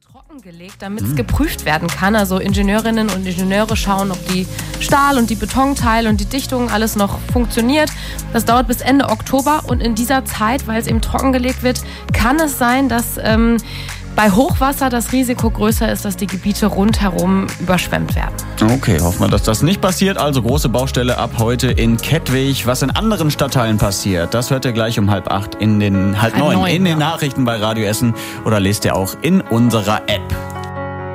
trockengelegt, damit es geprüft werden kann. Also Ingenieurinnen und Ingenieure schauen, ob die Stahl- und die Betonteile und die Dichtung alles noch funktioniert. Das dauert bis Ende Oktober und in dieser Zeit, weil es eben trockengelegt wird, kann es sein, dass bei Hochwasser das Risiko größer ist, dass die Gebiete rundherum überschwemmt werden. Okay, hoffen wir, dass das nicht passiert. Also große Baustelle ab heute in Kettwig. Was in anderen Stadtteilen passiert, das hört ihr gleich um 7:30 in den Nachrichten bei Radio Essen oder lest ihr auch in unserer App.